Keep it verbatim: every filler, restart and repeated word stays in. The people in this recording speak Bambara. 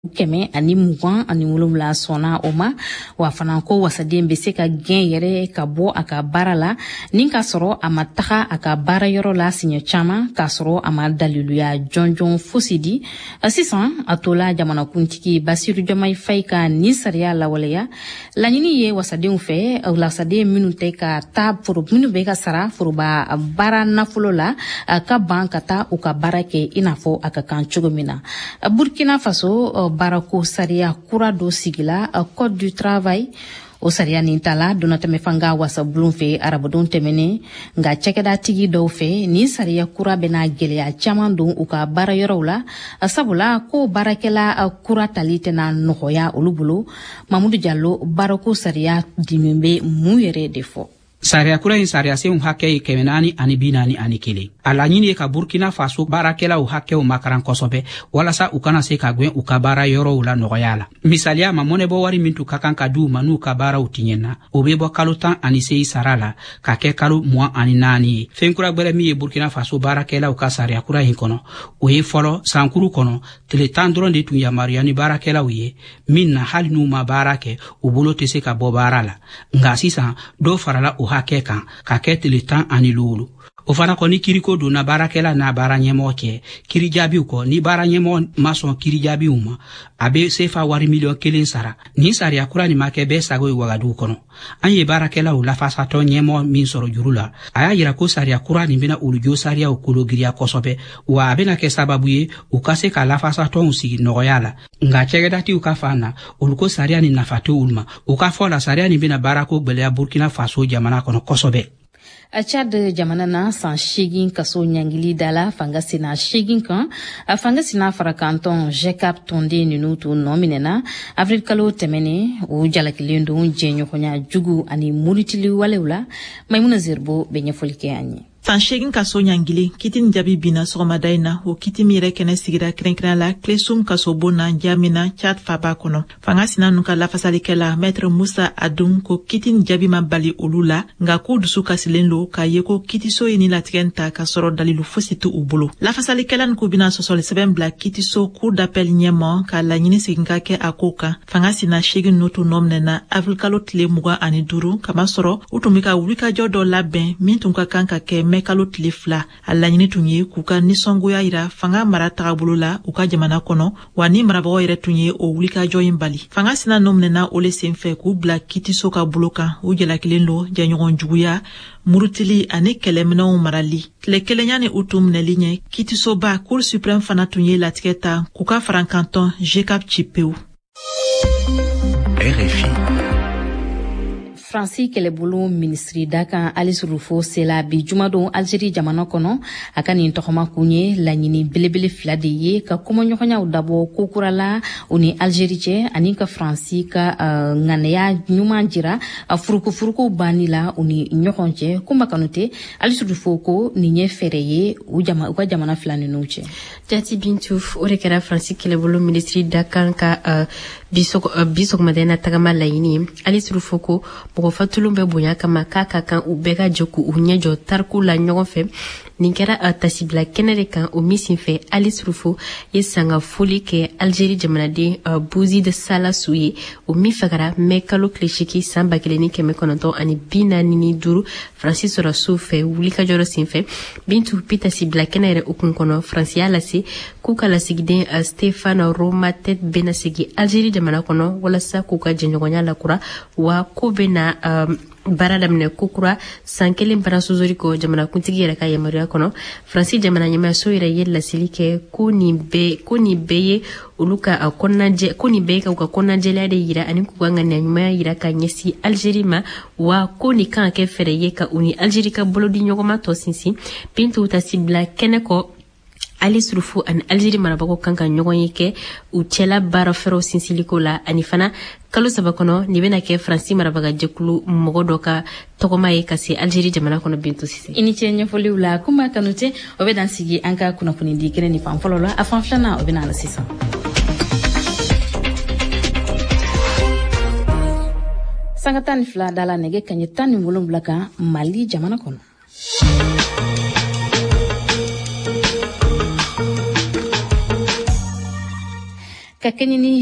kɛmɛ ani mugan ani wolonwula sɔnna o ma wa fana ko wasaden bɛ se ka gɛn yɛrɛ ka bɔ a ka baara la ni ka sɔrɔ a ma taga a ka baara yɔrɔ la siɲɛ caman k'a sɔrɔ a ma daliluya jɔnjɔn fosi di sisan a tola jamanakuntigi Basiru Diomaye Faye ka ni sariya lawaleya laɲini ye wasadenw fɛ wasaden minnu tɛ ka taa foro minnu bɛ ka sara foroba baara nafolo la ka ban ka taa u ka baara kɛ i n'a fɔ a ka kan cogo min na Burkina Faso barako sariya kura do sigila Code du Travail o sariya nin tala donna tɛmɛ fanga wasa bulon fɛ arabudon tɛmɛnen nka cɛkɛda tigi dɔw fɛ ni sariya kura bɛna gɛlɛya caman don u ka baara yɔrɔw la sabula ko baarakɛla kura tali tɛna nɔgɔya olu bolo Mamudu Jallo barako sariya dimin bɛ mun yɛrɛ de fɔ Sariya kura in sariya senw hakɛ ye kɛmɛ naani ani bi naani ani kelen. A laɲini ye ka Burkina Faso baarakɛlaw hakɛw makaran kosɛbɛ walasa u kana se ka gwen u ka baara yɔrɔw la nɔgɔya la. Misaliya ma mɔnɛbɔ wari min tun ka kan ka d'u ma n'u ka baaraw tiɲɛna o bɛ bɔ kalo tan ani seegin sara la ka kɛ kalo mugan ani naani ye. Fɛn kura gbɛrɛ min ye Burkina Faso baarakɛlaw ka sariya kura in kɔnɔ o ye fɔlɔ sankuru kɔnɔ tile tan dɔrɔn de tun yamaruya ni baarakɛlaw ye min na hali n'u ma baara kɛ u bolo tɛ se ka bɔ baara la. Nka sisan dɔw farala o hakɛ kan ka kɛ tile tan ani luwulu. O fana kɔ ni kiriko donna baarakɛla n'a baara ɲɛmɔgɔ cɛ kiri jaabiw kɔ ni baara ɲɛmɔgɔ ma sɔn kiri jaabiw ma a bɛ sefa wari miliyɔn kelen sara. Ni sariya kura nin ma kɛ bɛɛ sago ye Wagadugu kɔnɔ. An ye baarakɛlaw lafasatɔ ɲɛmɔgɔ min sɔrɔ juru la a y'a yira ko sariya kura nin bɛna olu jo sariyaw kologiriya kosɛbɛ wa a bɛna kɛ sababu ye u ka se ka lafasatɔnw sigi nɔgɔya la. Nka cɛkɛdatiw ka fan na olu ko sariya nin nafa tɛ olu ma u ka fɔ la sariya nin bɛna baarako gɛlɛya Burkina Faso jamana kɔnɔ kosɛbɛ. A Chad jamana na san seegin kaso ɲangili dala fanga sena seegin kan a fanga sena fara kantɔn G C A P tɔnden ninnu tun nɔ minɛna avril kalo tɛmɛnen o jalakilen don jɛɲɔgɔnya jugu ani muritili walew la Maimuna Zerbo bɛ ɲɛfɔli kɛ an ye. San seegin kaso ɲangili kiti ni jaabi bina sɔgɔmada in na o kiti min yɛrɛ kɛnɛ sigira kɛrɛnkɛrɛn la Klesum kaso bon na Njamena Chad faba kɔnɔ. Fanga sina nu ka lafasalikɛla Maître Musa Adum ko kiti ni jaabi ma bali olu la nka k'u dusu kasilen lo k'a ye ko kitiso ye ni latigɛ ta ka sɔrɔ dalilu fosi tɛ u bolo. Lafasalikɛla ni ko bina sɔsɔli sɛbɛn bila kitiso cour d'appel ɲɛma ka laɲini segin ka kɛ a ko kan. Fanga sina seegin nu tun nɔ minɛna avril kalo tile mugan ani duuru kama sɔrɔ u tun bɛ ka wulikajɔ dɔ labɛn min tun ka kan ka kɛ mɛ kalo tile fila a laɲini tun ye k'u ka nisɔngoya yira fanga mara tagabolo la u ka jamana kɔnɔ wa ni marabagaw yɛrɛ tun ye o wulikajɔ in bali. Fanga sina nɔ minɛna o le senfɛ k'u bila kitiso ka bolo kan u jalakilen lo jɛɲɔgɔn juguya murutili ani kɛlɛminɛw marali. Tile kelenya ni u tun minɛli ɲɛ kitisoba Cour suprême fana tun ye latigɛ ta k'u ka farankantɔn G C A P ci pewu. R F I Fransi kɛlɛbolo ministri da kan Alice Rufo sela bi jumadon Algérie jamana kɔnɔ a ka nin tɔgɔma kun ye laɲini belebele fila de ye ka kɔmɔɲɔgɔnyaw dabɔ kokura la o ni Algérie cɛ ani ka Fransi ka uh, ŋanaya ɲuman jira uh, furukufuruku banni la o ni ɲɔgɔn cɛ kuma kanu tɛ Alice Rufo ko nin ye fɛɛrɛ ye u jama u ka jamana fila ninnu cɛ. Jati Bintu o de kɛra Fransi kɛlɛbolo ministri da kan ka uh, bisɔgɔmada na tagama laɲini Alice Rufo ko mɔgɔ fatulun bɛ bonya kama k'a ka kan u bɛɛ ka jɛ k'u ɲɛ jɔ tariku la ɲɔgɔn fɛ nin kɛra a tasibila kɛnɛ de kan o min senfɛ Alice Rufo ye sanga foli kɛ Algérie jamanaden uh, Bouzi de Salasu ye o min fagara mɛ kalo tile seegin san ba kelen ni kɛmɛ kɔnɔntɔn ani bi naani ni duuru Faransi sɔrɔ su fɛ wulikajɔ dɔ senfɛ Bintu bi tasibila kɛnɛ yɛrɛ hukumu kɔnɔ Faransi y'a lase k'u ka lasigiden uh, Stéphane Roma tête bɛna segin Algérie jamana kɔnɔ walasa k'u ka jɛɲɔgɔnya lakura wa ko bɛna um, baara daminɛ kokura san kelen bara sozori ko jamanakuntigi yɛrɛ ka yamaruya kɔnɔ Faransi jamana ɲɛmaayaso yɛrɛ ye laseli kɛ ko nin bɛɛ ko nin bɛɛ ye olu ka kɔnɔnajɛ ko nin bɛɛ ye ka u ka kɔnɔnajɛlenya de yira ani k'u ka ŋaniya ɲumanya yira ka ɲɛsin Algérie ma wa ko nin kan ka kɛ fɛɛrɛ ye ka u ni Algérie ka bolodi ɲɔgɔnma tɔ sinsin Bintu tasibila kɛnɛ kɔ Alice Rufo ani Algérie marabagaw kan ka ɲɔgɔn ye kɛ u cɛla baara fɛrɛw sinsiliko la ani fana kalo saba kɔnɔ nin bɛna kɛ Faransi marabagajɛkulu mɔgɔ dɔ ka tɔgɔma ye ka se Algérie jamana kɔnɔ Bintu Sise. I ni cɛ ɲɛfɔliw la kuma kanu tɛ o bɛ dan sigi an ka kunnafoni di kɛnɛ ni fan fɔlɔ la a fan filanan o bɛ na la sisan. Sanga tan ni fila da la nɛgɛ kaɲɛ tan ni wolonwula kan Mali jamana kɔnɔ. ka kɛɲɛ ni